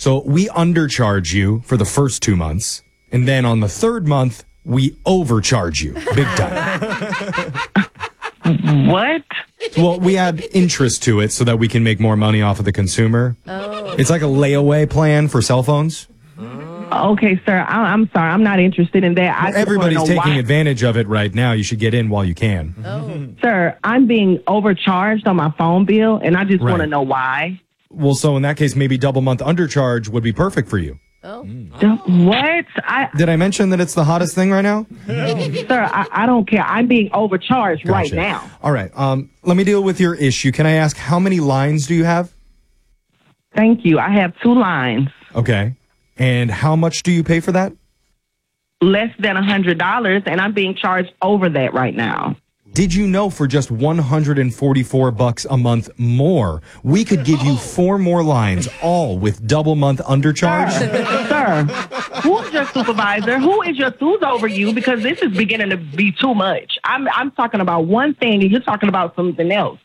So we undercharge you for the first 2 months, and then on the third month, we overcharge you big time. What? Well, we add interest to it so that we can make more money off of the consumer. Oh. It's like a layaway plan for cell phones. Okay, sir. I'm sorry. I'm not interested in that. Everybody's taking advantage of it right now. You should get in while you can. Oh. Sir, I'm being overcharged on my phone bill, and I just want to know why. Well, so in that case, maybe double month undercharge would be perfect for you. Oh. What? Did I mention that it's the hottest thing right now? Sir, I don't care. I'm being overcharged right now. All right. Let me deal with your issue. Can I ask, how many lines do you have? Thank you. I have 2 lines. Okay. And how much do you pay for that? Less than $100, and I'm being charged over that right now. Did you know for just $144 a month more, we could give you 4 more lines, all with double month undercharge? Sir, who's your supervisor? Who's over you? Because this is beginning to be too much. I'm talking about one thing, and you're talking about something else.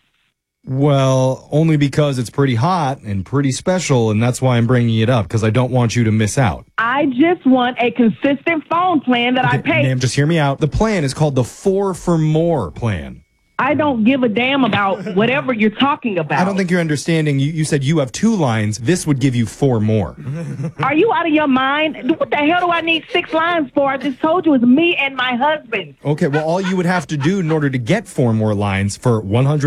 Well, only because it's pretty hot and pretty special, and that's why I'm bringing it up, because I don't want you to miss out. I just want a consistent phone plan that I pay. Ma'am, just hear me out. The plan is called the 4 for More plan. I don't give a damn about whatever you're talking about. I don't think you're understanding. You said you have 2 lines. This would give you 4 more. Are you out of your mind? What the hell do I need 6 lines for? I just told you it's me and my husband. Okay, well, all you would have to do in order to get 4 more lines for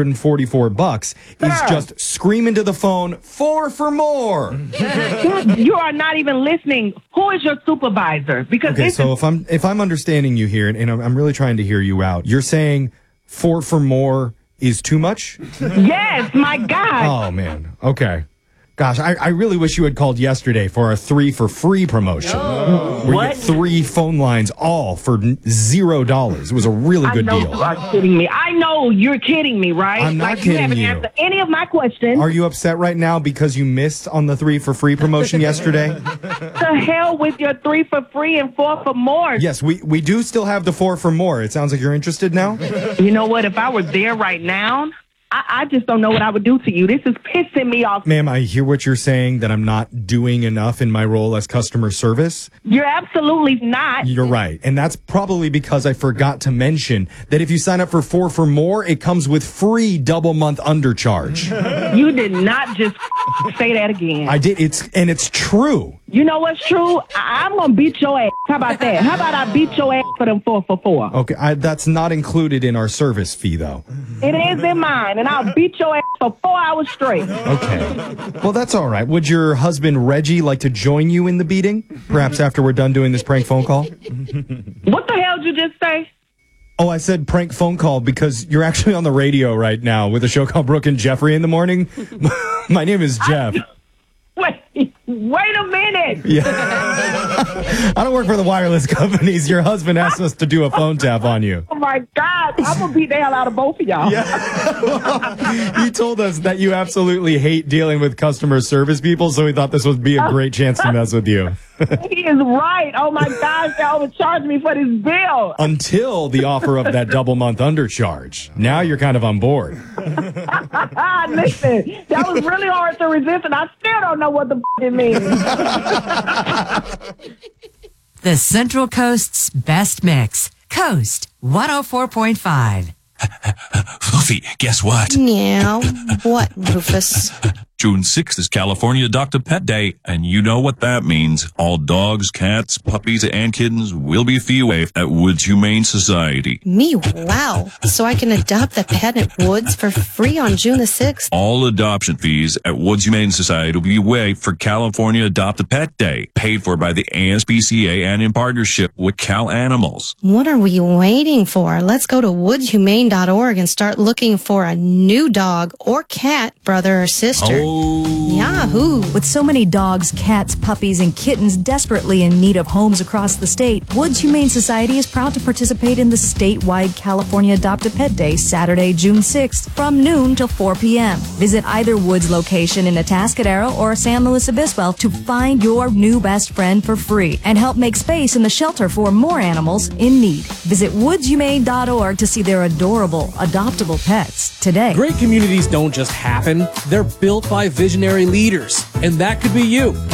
$144 is just scream into the phone, 4 for more. You are not even listening. Who is your supervisor? Because okay, so if I'm understanding you here, and I'm really trying to hear you out, you're saying 4 for more is too much? Yes, my God. Oh, man. Okay. Gosh, I really wish you had called yesterday for our 3 for free promotion. Where you get 3 phone lines all for $0. It was a really good deal. You are kidding me. I know you're kidding me, right? I'm not kidding you. You haven't answered any of my questions. Are you upset right now because you missed on the 3 for free promotion yesterday? The hell with your 3 for free and 4 for more. Yes, we do still have the 4 for more. It sounds like you're interested now. You know what? If I were there right now, I just don't know what I would do to you. This is pissing me off. Ma'am, I hear what you're saying, that I'm not doing enough in my role as customer service. You're absolutely not. You're right. And that's probably because I forgot to mention that if you sign up for 4 for more, it comes with free double month undercharge. You did not just say that again. I did. It's true. You know what's true? I'm going to beat your ass. How about that? How about I beat your ass for them 4 for 4? Okay, that's not included in our service fee, though. It is in mine, and I'll beat your ass for 4 hours straight. Okay. Well, that's all right. Would your husband, Reggie, like to join you in the beating? Perhaps after we're done doing this prank phone call? What the hell did you just say? Oh, I said prank phone call because you're actually on the radio right now with a show called Brooke and Jeffrey in the morning. My name is Jeff. Wait a minute. Yeah. I don't work for the wireless companies. Your husband asked us to do a phone tap on you. Oh, my God. I'm going to beat the hell out of both of y'all. Yeah. He told us that you absolutely hate dealing with customer service people, so we thought this would be a great chance to mess with you. He is right. Oh, my gosh. They overcharged me for this bill. Until the offer of that double month undercharge. Now you're kind of on board. Listen, that was really hard to resist, and I still don't know what the it means. The Central Coast's best mix. Coast 104.5. Fluffy, guess what? Meow. What, Rufus? June 6th is California Adopt a Pet Day, and you know what that means. All dogs, cats, puppies, and kittens will be fee waived at Woods Humane Society. Me, wow. So I can adopt a pet at Woods for free on June the 6th? All adoption fees at Woods Humane Society will be waived for California Adopt a Pet Day, paid for by the ASPCA and in partnership with Cal Animals. What are we waiting for? Let's go to woodshumane.org and start looking for a new dog or cat, brother or sister. Yahoo! With so many dogs, cats, puppies, and kittens desperately in need of homes across the state, Woods Humane Society is proud to participate in the statewide California Adopt a Pet Day, Saturday, June 6th, from noon till 4 p.m. Visit either Woods location in Atascadero or San Luis Obispo to find your new best friend for free and help make space in the shelter for more animals in need. Visit woodshumane.org to see their adorable, adoptable pets today. Great communities don't just happen, they're built by visionary leaders, and that could be you.